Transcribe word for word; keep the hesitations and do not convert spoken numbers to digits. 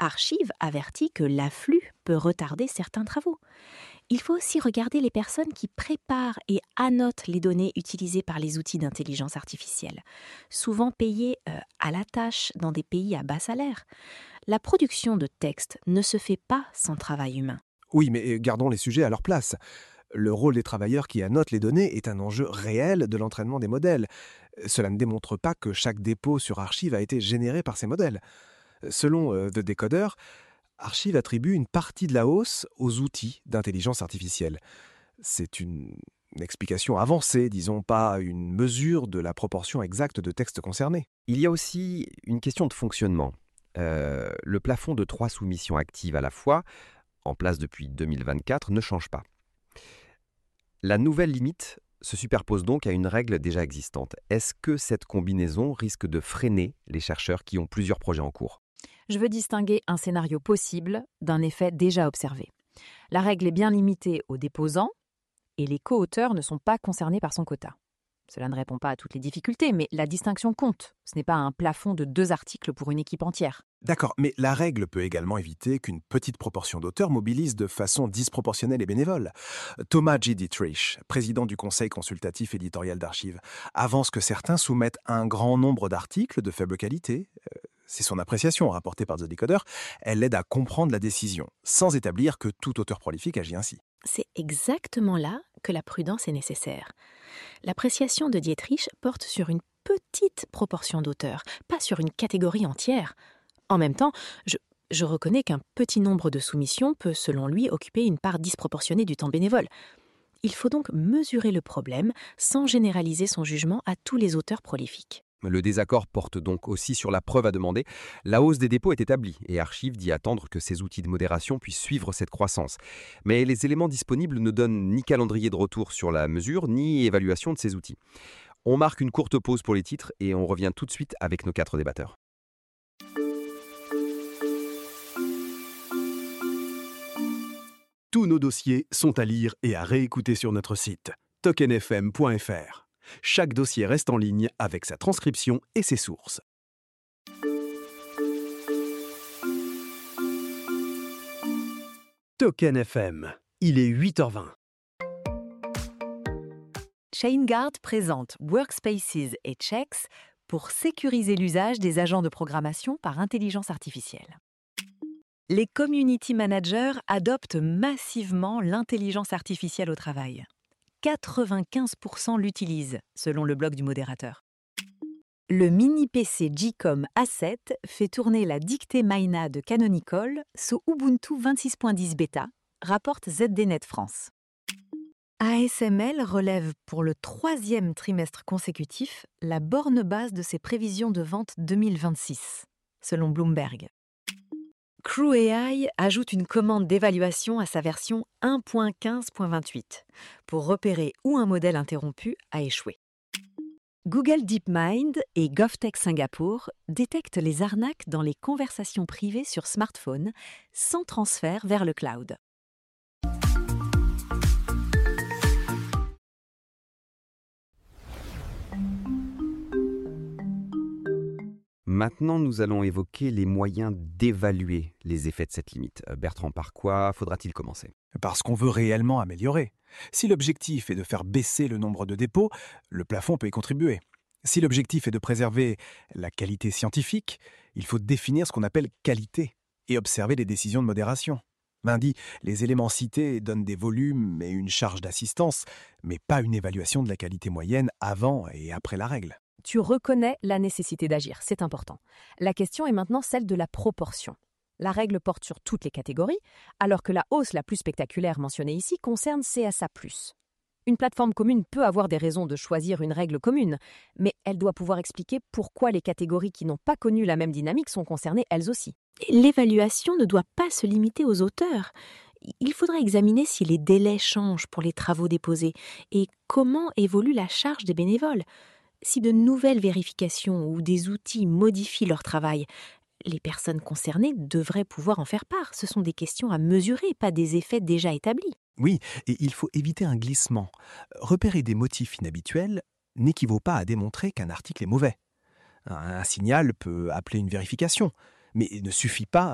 Archive avertit que l'afflux peut retarder certains travaux. Il faut aussi regarder les personnes qui préparent et annotent les données utilisées par les outils d'intelligence artificielle, souvent payées euh, à la tâche dans des pays à bas salaire. La production de textes ne se fait pas sans travail humain. Oui, mais gardons les sujets à leur place. Le rôle des travailleurs qui annotent les données est un enjeu réel de l'entraînement des modèles. Cela ne démontre pas que chaque dépôt sur Archive a été généré par ces modèles. Selon euh, The Decoder, Archive attribue une partie de la hausse aux outils d'intelligence artificielle. C'est une, une explication avancée, disons pas une mesure de la proportion exacte de textes concernés. Il y a aussi une question de fonctionnement. Euh, le plafond de trois soumissions actives à la fois, en place depuis deux mille vingt-quatre, ne change pas. La nouvelle limite se superpose donc à une règle déjà existante. Est-ce que cette combinaison risque de freiner les chercheurs qui ont plusieurs projets en cours ? Je veux distinguer un scénario possible d'un effet déjà observé. La règle est bien limitée aux déposants et les co-auteurs ne sont pas concernés par son quota. Cela ne répond pas à toutes les difficultés, mais la distinction compte. Ce n'est pas un plafond de deux articles pour une équipe entière. D'accord, mais la règle peut également éviter qu'une petite proportion d'auteurs mobilise de façon disproportionnelle les bénévoles. Thomas G. Dietrich, président du conseil consultatif éditorial d'Archive, avance que certains soumettent un grand nombre d'articles de faible qualité. C'est son appréciation rapportée par The Decoder. Elle aide à comprendre la décision, sans établir que tout auteur prolifique agit ainsi. C'est exactement là que la prudence est nécessaire. L'appréciation de Dietrich porte sur une petite proportion d'auteurs, pas sur une catégorie entière. En même temps, je, je reconnais qu'un petit nombre de soumissions peut, selon lui, occuper une part disproportionnée du temps bénévole. Il faut donc mesurer le problème sans généraliser son jugement à tous les auteurs prolifiques. Le désaccord porte donc aussi sur la preuve à demander. La hausse des dépôts est établie et Archive dit attendre que ces outils de modération puissent suivre cette croissance. Mais les éléments disponibles ne donnent ni calendrier de retour sur la mesure, ni évaluation de ces outils. On marque une courte pause pour les titres et on revient tout de suite avec nos quatre débatteurs. Tous nos dossiers sont à lire et à réécouter sur notre site token f m point f r. Chaque dossier reste en ligne avec sa transcription et ses sources. Token F M, il est huit heures vingt. ShaneGuard présente Workspaces et Checks pour sécuriser l'usage des agents de programmation par intelligence artificielle. Les community managers adoptent massivement l'intelligence artificielle au travail. quatre-vingt-quinze pour cent l'utilisent, selon le blog du modérateur. Le mini-P C G-Com A sept fait tourner la dictée Maina de Canonical sous Ubuntu vingt-six point dix bêta, rapporte Z D Net France. A S M L relève pour le troisième trimestre consécutif la borne basse de ses prévisions de vente deux mille vingt-six, selon Bloomberg. Crew A I ajoute une commande d'évaluation à sa version un point quinze point vingt-huit pour repérer où un modèle interrompu a échoué. Google DeepMind et GovTech Singapour détectent les arnaques dans les conversations privées sur smartphone sans transfert vers le cloud. Maintenant, nous allons évoquer les moyens d'évaluer les effets de cette limite. Bertrand, par quoi faudra-t-il commencer ? Parce qu'on veut réellement améliorer. Si l'objectif est de faire baisser le nombre de dépôts, le plafond peut y contribuer. Si l'objectif est de préserver la qualité scientifique, il faut définir ce qu'on appelle qualité et observer les décisions de modération. Lundi, les éléments cités donnent des volumes et une charge d'assistance, mais pas une évaluation de la qualité moyenne avant et après la règle. Tu reconnais la nécessité d'agir, c'est important. La question est maintenant celle de la proportion. La règle porte sur toutes les catégories, alors que la hausse la plus spectaculaire mentionnée ici concerne C S A plus. Une plateforme commune peut avoir des raisons de choisir une règle commune, mais elle doit pouvoir expliquer pourquoi les catégories qui n'ont pas connu la même dynamique sont concernées elles aussi. L'évaluation ne doit pas se limiter aux auteurs. Il faudra examiner si les délais changent pour les travaux déposés et comment évolue la charge des bénévoles. Si de nouvelles vérifications ou des outils modifient leur travail, les personnes concernées devraient pouvoir en faire part. Ce sont des questions à mesurer, pas des effets déjà établis. Oui, et il faut éviter un glissement. Repérer des motifs inhabituels n'équivaut pas à démontrer qu'un article est mauvais. Un signal peut appeler une vérification, mais ne suffit pas